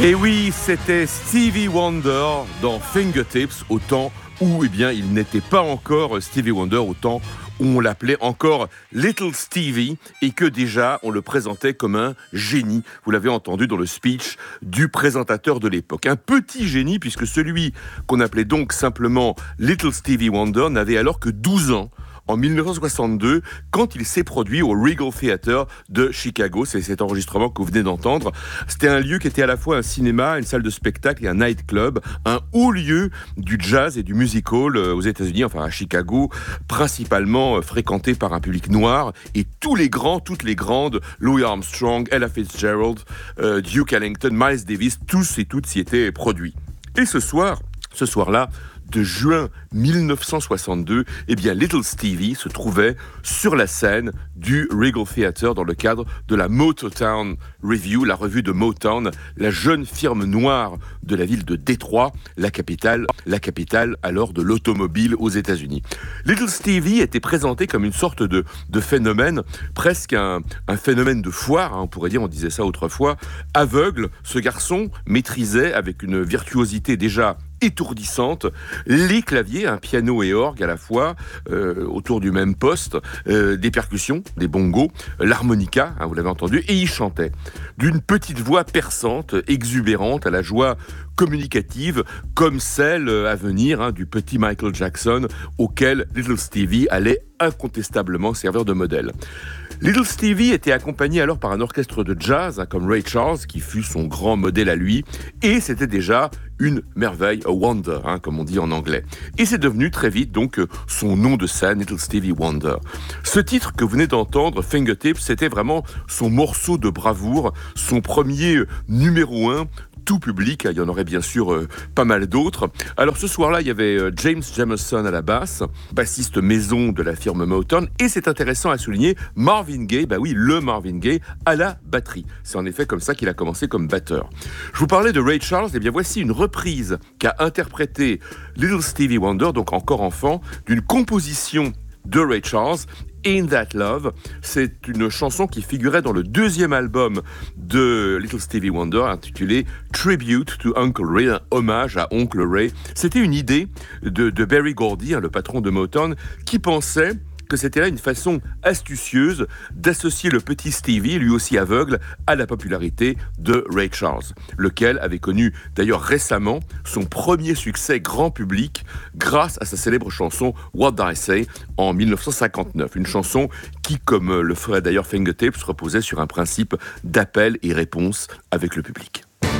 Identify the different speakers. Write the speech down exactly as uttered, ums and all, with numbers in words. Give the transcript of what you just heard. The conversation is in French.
Speaker 1: Et oui, c'était Stevie Wonder dans Fingertips, au temps où eh bien, il n'était pas encore Stevie Wonder, au temps où on l'appelait encore Little Stevie et que déjà on le présentait comme un génie. Vous l'avez entendu dans le speech du présentateur de l'époque. Un petit génie puisque celui qu'on appelait donc simplement Little Stevie Wonder n'avait alors que douze ans. En dix-neuf cent soixante-deux, quand il s'est produit au Regal Theatre de Chicago. C'est cet enregistrement que vous venez d'entendre. C'était un lieu qui était à la fois un cinéma, une salle de spectacle et un nightclub, un haut lieu du jazz et du music hall aux États-Unis, enfin à Chicago, principalement fréquenté par un public noir. Et tous les grands, toutes les grandes, Louis Armstrong, Ella Fitzgerald, euh, Duke Ellington, Miles Davis, tous et toutes s'y étaient produits. Et ce soir, ce soir-là, de juin dix-neuf cent soixante-deux, eh bien Little Stevie se trouvait sur la scène du Regal Theatre dans le cadre de la Motown Review, la revue de Motown, la jeune firme noire de la ville de Détroit, la capitale, la capitale alors de l'automobile aux États-Unis. Little Stevie était présenté comme une sorte de, de phénomène, presque un, un phénomène de foire, hein, on pourrait dire, on disait ça autrefois, aveugle. Ce garçon maîtrisait avec une virtuosité déjà étourdissante les claviers, un piano et orgue à la fois, euh, autour du même poste, euh, des percussions, des bongos, l'harmonica, hein, vous l'avez entendu, et il chantait d'une petite voix perçante, exubérante, à la joie communicative, comme celle à venir hein, du petit Michael Jackson, auquel Little Stevie allait incontestablement servir de modèle. Little Stevie était accompagné alors par un orchestre de jazz, hein, comme Ray Charles, qui fut son grand modèle à lui, et c'était déjà une merveille, a wonder, hein, comme on dit en anglais. Et c'est devenu très vite donc son nom de scène, Little Stevie Wonder. Ce titre que vous venez d'entendre, Fingertips, c'était vraiment son morceau de bravoure, son premier numéro un, tout public, il y en aurait bien sûr euh, pas mal d'autres. Alors ce soir-là, il y avait euh, James Jamerson à la basse, bassiste maison de la firme Motown, et c'est intéressant à souligner, Marvin Gaye, bah oui, le Marvin Gaye, à la batterie. C'est en effet comme ça qu'il a commencé comme batteur. Je vous parlais de Ray Charles, et bien voici une reprise qu'a interprétée Little Stevie Wonder, donc encore enfant, d'une composition de Ray Charles, In That Love. C'est une chanson qui figurait dans le deuxième album de Little Stevie Wonder intitulé Tribute to Uncle Ray, un hommage à Oncle Ray. C'était une idée de, de Berry Gordy, hein, le patron de Motown, qui pensait que c'était là une façon astucieuse d'associer le petit Stevie, lui aussi aveugle, à la popularité de Ray Charles, lequel avait connu d'ailleurs récemment son premier succès grand public grâce à sa célèbre chanson What Did I Say en dix-neuf cent cinquante-neuf. Une chanson qui, comme le ferait d'ailleurs Fingertips, reposait sur un principe d'appel et réponse avec le public.